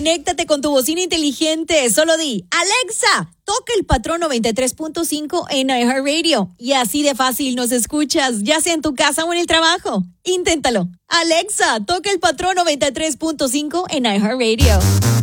Conéctate con tu bocina inteligente. Solo di, Alexa, toca el patrón 93.5 en iHeartRadio. Y así de fácil nos escuchas, ya sea en tu casa o en el trabajo. Inténtalo. Alexa, toca el patrón 93.5 en iHeartRadio.